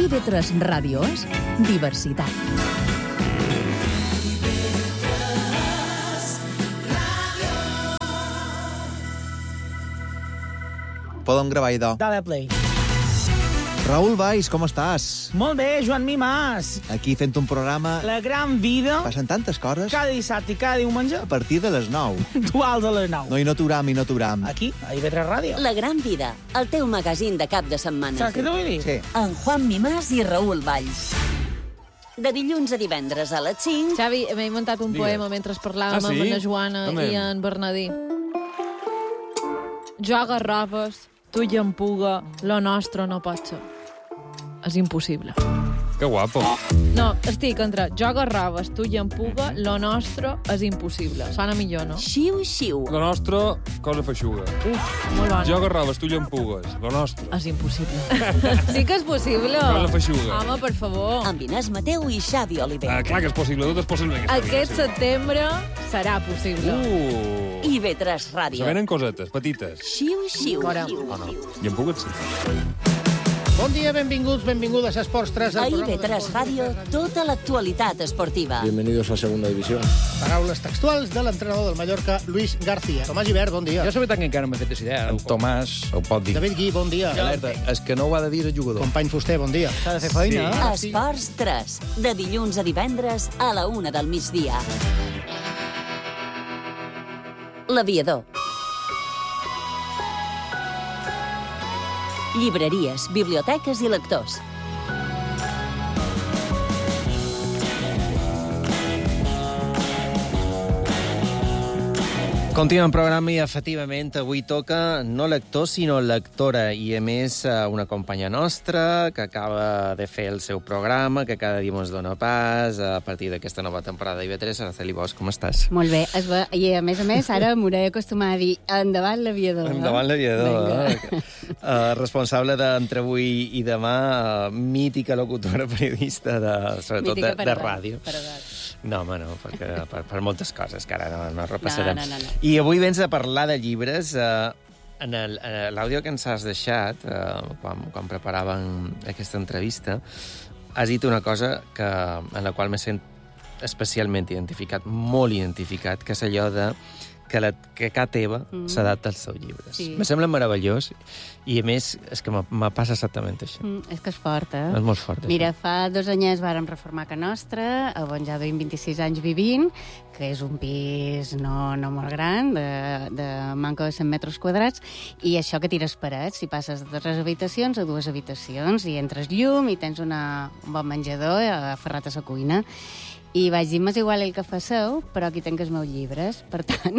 IB3 Ràdio és diversitat. Podem gravar, idò. Dale play. Raül Valls, com estàs? Molt bé, Joan Mimàs. Aquí fent un programa... La gran vida, Passen tantes coses cada dissabte i cada diumenge, a partir de les 9. puntuals a les 9. No, i no t'uram. Aquí, a IB3 Ràdio. La gran vida, el teu magazín de cap de setmana. Saps què t'ho vull dir? Sí. En Juan Mimàs i Raül Valls. De dilluns a divendres a les 5. Xavi, m'he muntat un poema mentre parlàvem amb la Joana i en Bernadí. Jo agarraves, tu i en puga, lo nostre no pot ser. És impossible. Que guapo. No, estic entre jo agarraves, tu i en puga, lo nostre és impossible. Sona millor, no? Xiu, xiu. Lo nostre, cosa feixuga. Uf, molt bona. Jo agarraves, tu llampugues. Lo nostre, És impossible. Sí que és possible. cosa feixuga. Home, per favor. Amb Inés Mateu i Xavi Oliver. Clar que és possible, tot és possible. Aquest setembre serà possible. IB3 Ràdio. Se venen cosetes, petites. Xiu, xiu. Llampugues, sí. Bon dia, benvinguts, benvingudes a Esports 3. A IB3 Ràdio, tota l'actualitat esportiva. Bienvenidos a Segunda División. Paraules textuals de l'entrenador del Mallorca, Luis García. Tomàs Gibert, bon dia. Jo la veritat que encara no m'he fet idea. En Tomàs ho pot dir. David Gui, bon dia. Alerta, és que no ho ha de dir el jugador. Company Fuster, bon dia. S'ha de fer feina. Esports 3, de dilluns a divendres a la 1 del migdia. L'aviador. Llibreries, biblioteques i lectors. Continuem el programa i, efectivament, avui toca no lector, sinó lectora. I, a més, una companya nostra que acaba de fer el seu programa, que cada dia ens dona pas a partir d'aquesta nova temporada d'IB3. Araceli Bosch, com estàs? Molt bé. I, a més, ara m'hauré d'acostumar a dir endavant l'aviador. Endavant l'aviador. Responsable d'entre avui i demà, mítica locutora periodista, sobretot de ràdio. No, home, no, perquè per moltes coses que ara no repassarem. No. I avui vens a parlar de llibres. En l'àudio que ens has deixat, quan preparàvem aquesta entrevista, has dit una cosa en la qual me sent especialment identificat, molt identificat, que és allò de que cada teva s'adapta als seus llibres. Sí. Me sembla meravellós i, a més, és que me passa exactament això. És que és fort, eh? És molt fort, això. Mira, fa 2 anyets vàrem reformar Can Nostra, on ja duim 26 anys vivint, que és un pis no molt gran, de manca de 100 metres quadrats, i això que tires parets, si passes de 3 habitacions a 2 habitacions, i entres llum i tens un bon menjador aferrat a la cuina. I vaig dir, m'és igual el que faceu, però aquí tenc els meus llibres, per tant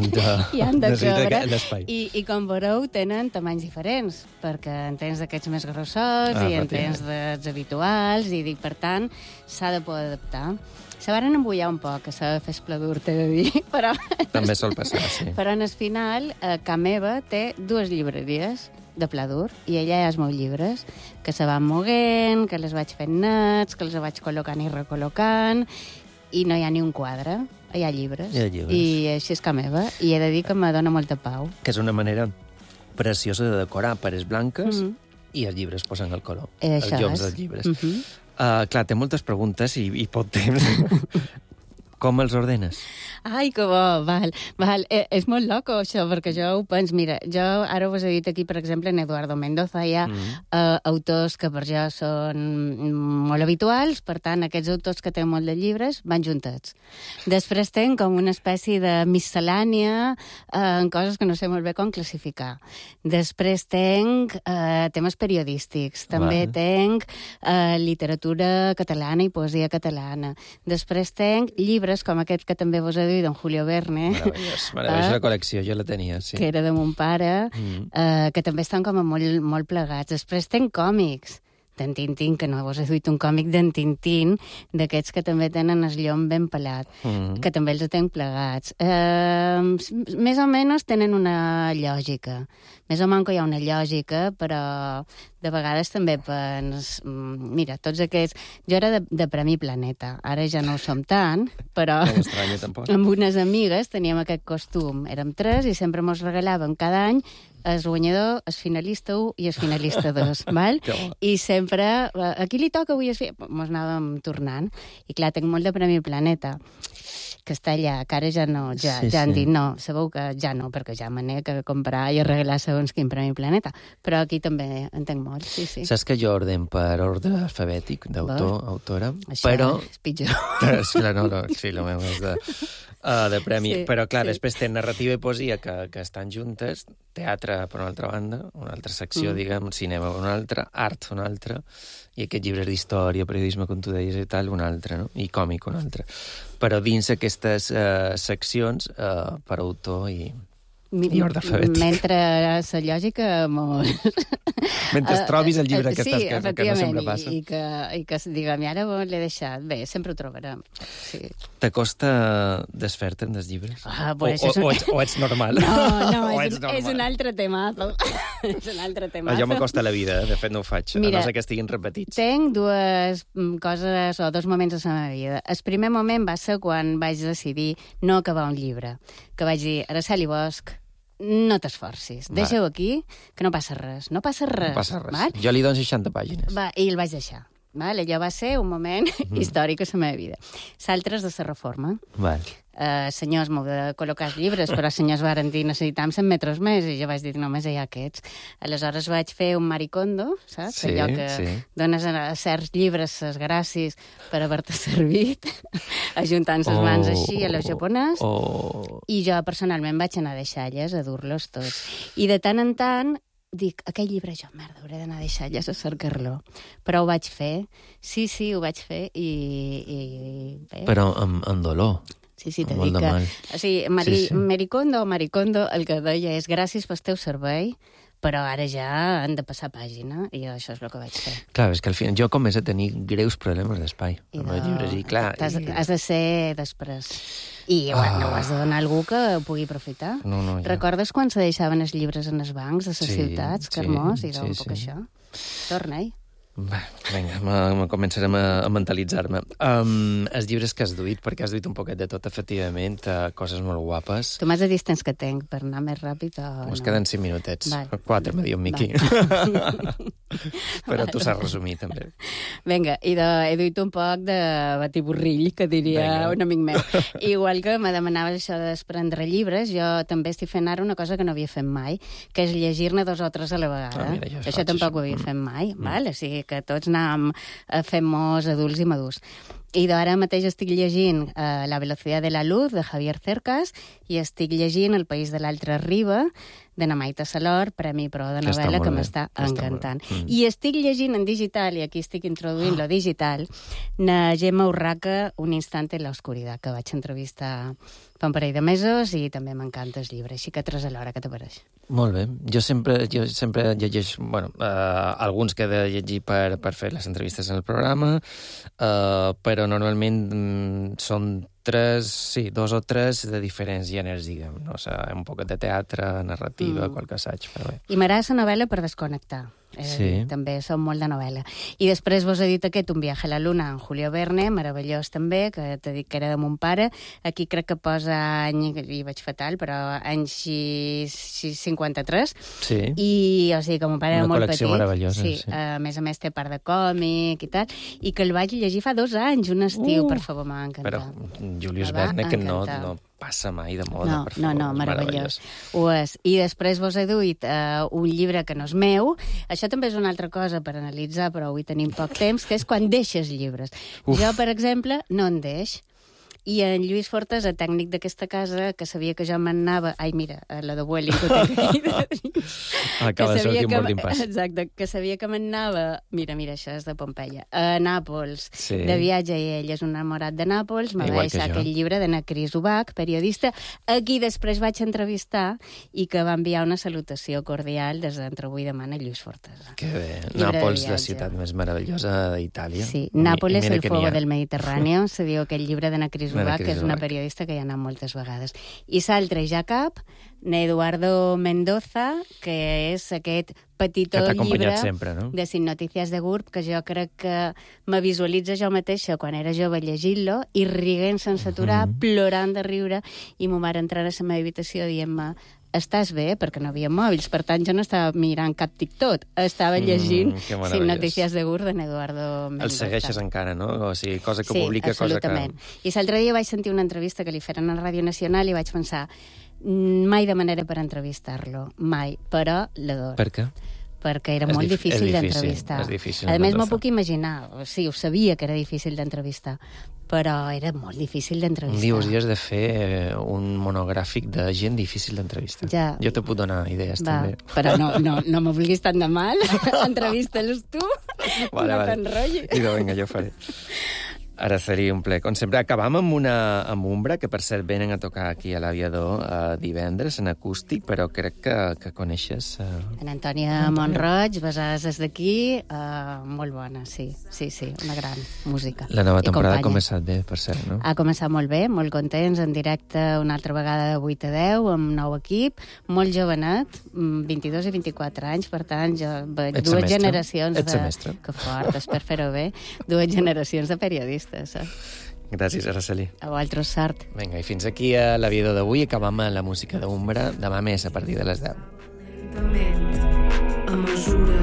hi han de cabre. I com veureu, tenen tamanys diferents, perquè en tens d'aquests més grossos i en tens dels habituals, i dic, per tant, s'ha de poder adaptar. Se varen embullar un poc, que s'ha de fer espladur, t'he de dir, però... També sol passar, sí. Però en el final, Ca meva té 2 llibreries de pla dur, i ella hi ha els meus llibres, que se van moguent, que les vaig fent nets, que els vaig col·locant i recol·locant, i no hi ha ni un quadre, hi ha llibres. I així és Ca meva, i he de dir que me dona molta pau. Que és una manera preciosa de decorar parets blanques i els llibres posen el color. Els lloms dels llibres. Clar, té moltes preguntes i poc temps. Com els ordenes? Ai, que bo, val. És molt loco, això, perquè jo ho penso. Mira, jo ara us he dit aquí, per exemple, en Eduardo Mendoza, hi ha autors que per jo són molt habituals, per tant, aquests autors que tenen molt de llibres van juntats. Després tenc com una espècie de miscel·lània en coses que no sé molt bé com classificar. Després tenc temes periodístics, també tenc literatura catalana i poesia catalana. Després tenc llibres com aquest que també vos he dit, d'en Julio Verne. Meravellosa col·lecció, jo la tenia, sí. Que era de mon pare, que també estan com a molt plegats. Després tenc còmics d'en Tintín, que no vos he duit un còmic d'en Tintín, d'aquests que també tenen el llom ben pelat, que també els tenc plegats. Més o menys tenen una lògica. Més o menys hi ha una lògica, però de vegades també pens... Mira, tots aquests... Jo era de Premi Planeta, ara ja no ho som tant, però No m'estranya, tampoc. amb unes amigues teníem aquest costum. Érem 3 i sempre mos regalàvem cada any el guanyador, el finalista 1 i el finalista 2, val? I sempre, a qui li toca avui? Mos anàvem tornant. I clar, tinc molt de Premi Planeta, que està allà, que ara ja no, ja han dit no, sabeu que ja no, perquè ja me n'he que comprar i arreglar segons quin Premi Planeta. Però aquí també en tinc molt, sí. Saps que jo ordeno per ordre alfabètic d'autor, autora, això però... és pitjor. Clar, no, sí, el meu és de premi. Sí, però, clar, sí. després té narrativa i poesia que estan juntes, teatre per una altra banda, una altra secció, diguem, cinema una altra, art una altra, i aquests llibres d'història, periodisme, com tu deies i tal, una altra, no? I còmic una altra. Però dins aquestes seccions, per autor i ordre alfabètic. Mentre la lògica... Mentre trobis el llibre que sí, estàs, que no sempre passa. I que diguem, i ara l'he deixat. Bé, sempre ho trobarem. Sí. T'acosta desfer-te'n dels llibres? O ets normal? No, O ets normal? és un altre temazo. És un altre temazo. Jo m'acosta la vida, de fet no ho faig, Mira, a no ser que estiguin repetits. Tenc dues coses o dos moments de la meva vida. El primer moment va ser quan vaig decidir no acabar un llibre. Que vaig dir, Araceli Bosch, no t'esforcis, deixa-ho aquí, que no passa res. No passa res. Val? Jo li dono 60 pàgines. I el vaig deixar. Val? Allò va ser un moment històric a la meva vida. S'altres de la reforma. Val. Senyors, m'ho de col·locar els llibres, però els senyors varen dir necessitàvem 100 metres més, i jo vaig dir només hi ha aquests. Aleshores vaig fer un maricondo, saps? Sí, allò que dones a certs llibres les gràcies per haver-te servit, ajuntant les mans així a lo japonès, i jo personalment vaig anar a deixalles a dur-los tots. I de tant en tant dic, aquell llibre jo, merda, hauré d'anar a deixalles a cercar-lo. Però ho vaig fer, sí, ho vaig fer, i bé. Però amb dolor. Sí, t'he dit que... O sigui, Maricondo, el que deia és gràcies pel teu servei, però ara ja han de passar pàgina, i això és el que vaig fer. Clar, és que al final jo començo a tenir greus problemes d'espai amb els llibres, i clar... Has de ser després. I no ho has de donar a algú que pugui aprofitar. No, ja. Recordes quan se deixaven els llibres en els bancs de les ciutats, Carmós, i un poc això? Torna-hi. Vinga, començarem a mentalitzar-me. Els llibres que has duit, perquè has duit un poquet de tot, efectivament, coses molt guapes. Tu m'has de dir els temps que tenc, per anar més ràpid o no? Ens queden 5 minutets. 4, m'ha dit en Miqui. Però tu saps resumir, també. Vinga, i he duit un poc de batiburrill, que diria un amic meu. Igual que me demanaves això de desprendre llibres, jo també estic fent ara una cosa que no havia fet mai, que és llegir-ne 2 o 3 a la vegada. Això tampoc ho havia fet mai, val? O sigui que tots anàvem fent-nos adults i madurs. I d'ara mateix estic llegint La velocidad de la luz, de Javier Cercas, i estic llegint El país de l'altra riba, de Namaita Salor, Premi Pro de novel·la, que m'està encantant. I estic llegint en digital, i aquí estic introduint lo digital, na Gemma Urraca, Un instante en la oscuridad, que vaig entrevistar fa un parell de mesos, i també m'encanta el llibre, així que 3 a l'hora, què t'apareix? Molt bé. Jo sempre llegeix, alguns que he de llegir per fer les entrevistes en el programa, però normalment són 2 o 3 de diferents gèneres, diguem. No sé, un poc de teatre, narrativa, qualque assaig, però bé. I m'agrada la novel·la per desconnectar. També som molt de novel·la. I després vos he dit aquest, Un viaje a la luna, en Julio Verne, meravellós també, que t'he dit que era de mon pare. Aquí crec que posa any, i vaig fatal, però any 53. Sí. I, o sigui, que mon pare era molt petit. Una col·lecció meravellosa. Sí, a més té part de còmic i tal, i que el vaig llegir fa 2 anys, un estiu, per favor, m'ha encantat. Però Julius Verne, que no passa mai de moda, per favor. No, meravellós. Ho és. I després vos he duit un llibre que no és meu. Això també és una altra cosa per analitzar, però avui tenim poc temps, que és quan deixes llibres. Jo, per exemple, no en deix. I en Lluís Fortes, el tècnic d'aquesta casa, que sabia que jo m'anava... Ai, mira, la de Vueling, que té aquí de dins. Acaba de sortir un boarding pass. Exacte, que sabia que m'anava... Mira, això és de Pompeia. A Nàpols, de viatge, i ell és un enamorat de Nàpols, m'ha de deixar aquell llibre d'Anna Cris Ubach, periodista, a qui després vaig entrevistar i que va enviar una salutació cordial des d'entre avui demà a Lluís Fortes. Que bé. Nàpols, la ciutat més meravellosa d'Itàlia. Sí, Nàpols, el fuego del Mediterráneo, se diu aquell llibre d'Anna Cris Ubach, que és una periodista que hi ha anat moltes vegades. I l'altre ja cap, Eduardo Mendoza, que és aquest petitó llibre sempre, no? de 5 notícies de GURB, que jo crec que me visualitza jo mateixa quan era jove llegint-lo i riguent sense aturar, plorant de riure, i ma mare entrant a la meva habitació dient-me estàs bé? Perquè no havia mòbils, per tant jo no estava mirant cap TikTok, estava llegint 5 notícies de GURB d'en Eduardo Mendoza. El segueixes encara, no? O sigui, cosa que publica, cosa que... Sí, absolutament. I l'altre dia vaig sentir una entrevista que li feren a Ràdio Nacional i vaig pensar mai demanaré per entrevistar-lo, mai, però l'adoro. Per què? Perquè era molt difícil d'entrevistar. És difícil. A més, m'ho puc imaginar. Sí, ho sabia que era difícil d'entrevistar, però era molt difícil d'entrevistar. Un dia hauries de fer un monogràfic de gent difícil d'entrevistar. Ja. Jo te puc donar idees, també. Però no me vulguis tant de mal. Entrevista-los tu. Vale. t'enrotllis. Idò, vinga, jo ho faré. Ara seria un ple. Com sempre, acabam amb Umbra, que per cert venen a tocar aquí a l'Aviador divendres, en acústic, però crec que coneixes... En Antònia Montroig, basades des d'aquí, molt bona, sí, una gran música. La nova temporada ha començat bé, per cert, no? Ha començat molt bé, molt contents, en directe una altra vegada de 8 a 10, amb nou equip, molt jovenet, 22 i 24 anys, per tant, jo veig dues generacions de... Ets semestre. Que fort, espero fer-ho bé. Dues generacions de periodistes. Gràcies, Araceli. A vosaltres, sort. Vinga, i fins aquí a l'Aviador d'avui. Acabam amb la música d'Umbra. Demà més a partir de les 10. A mesura